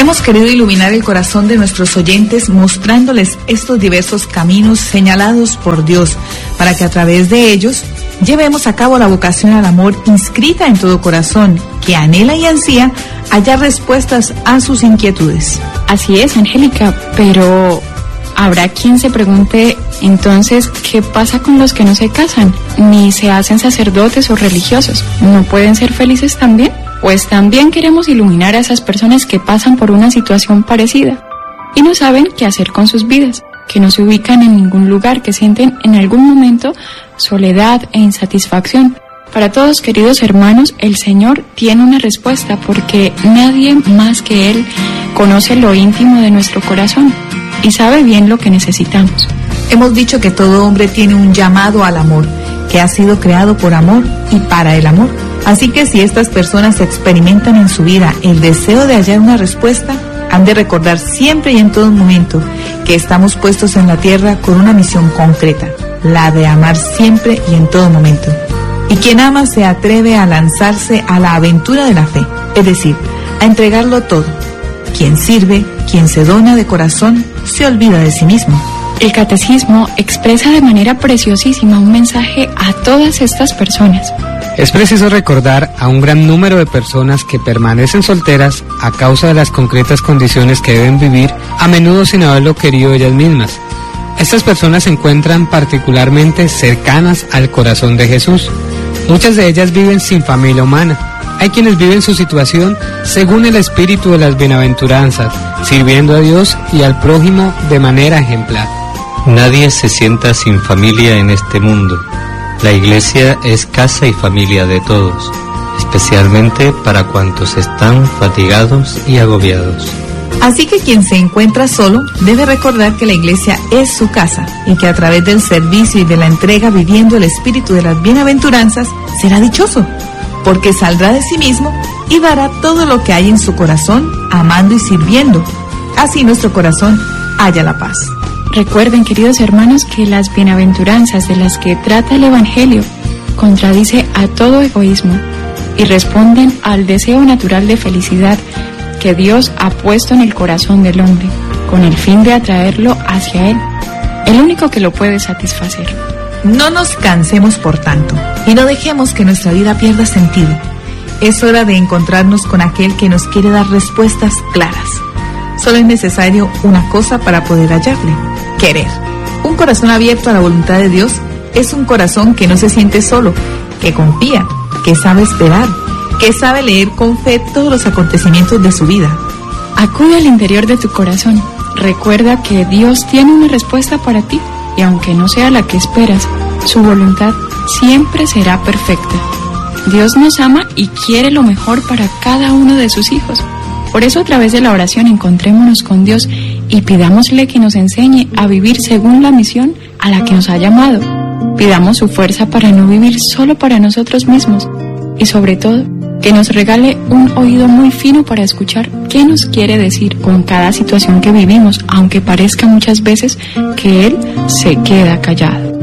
Hemos querido iluminar el corazón de nuestros oyentes mostrándoles estos diversos caminos señalados por Dios para que a través de ellos llevemos a cabo la vocación al amor inscrita en todo corazón que anhela y ansía hallar respuestas a sus inquietudes. Así es, Angélica, pero habrá quien se pregunte entonces ¿qué pasa con los que no se casan ni se hacen sacerdotes o religiosos? ¿No pueden ser felices también? Pues también queremos iluminar a esas personas que pasan por una situación parecida y no saben qué hacer con sus vidas, que no se ubican en ningún lugar, que sienten en algún momento soledad e insatisfacción. Para todos, queridos hermanos, el Señor tiene una respuesta porque nadie más que Él conoce lo íntimo de nuestro corazón y sabe bien lo que necesitamos. Hemos dicho que todo hombre tiene un llamado al amor, que ha sido creado por amor y para el amor. Así que si estas personas experimentan en su vida el deseo de hallar una respuesta, han de recordar siempre y en todo momento que estamos puestos en la tierra con una misión concreta, la de amar siempre y en todo momento. Y quien ama se atreve a lanzarse a la aventura de la fe, es decir, a entregarlo todo. Quien sirve, quien se dona de corazón, se olvida de sí mismo. El catecismo expresa de manera preciosísima un mensaje a todas estas personas. Es preciso recordar a un gran número de personas que permanecen solteras a causa de las concretas condiciones que deben vivir, a menudo sin haberlo querido ellas mismas. Estas personas se encuentran particularmente cercanas al corazón de Jesús. Muchas de ellas viven sin familia humana. Hay quienes viven su situación según el espíritu de las bienaventuranzas, sirviendo a Dios y al prójimo de manera ejemplar. Nadie se sienta sin familia en este mundo. La Iglesia es casa y familia de todos, especialmente para cuantos están fatigados y agobiados. Así que quien se encuentra solo debe recordar que la Iglesia es su casa y que a través del servicio y de la entrega viviendo el espíritu de las bienaventuranzas será dichoso, porque saldrá de sí mismo y dará todo lo que hay en su corazón amando y sirviendo. Así nuestro corazón halla la paz. Recuerden, queridos hermanos, que las bienaventuranzas de las que trata el Evangelio contradice a todo egoísmo y responden al deseo natural de felicidad que Dios ha puesto en el corazón del hombre, con el fin de atraerlo hacia Él, el único que lo puede satisfacer. No nos cansemos por tanto y no dejemos que nuestra vida pierda sentido. Es hora de encontrarnos con aquel que nos quiere dar respuestas claras. Solo es necesario una cosa para poder hallarle: querer. Un corazón abierto a la voluntad de Dios es un corazón que no se siente solo, que confía, que sabe esperar, que sabe leer con fe todos los acontecimientos de su vida. Acude al interior de tu corazón. Recuerda que Dios tiene una respuesta para ti y aunque no sea la que esperas, su voluntad siempre será perfecta. Dios nos ama y quiere lo mejor para cada uno de sus hijos. Por eso, a través de la oración, encontrémonos con Dios y pidámosle que nos enseñe a vivir según la misión a la que nos ha llamado. Pidamos su fuerza para no vivir solo para nosotros mismos y, sobre todo, que nos regale un oído muy fino para escuchar qué nos quiere decir con cada situación que vivimos, aunque parezca muchas veces que Él se queda callado.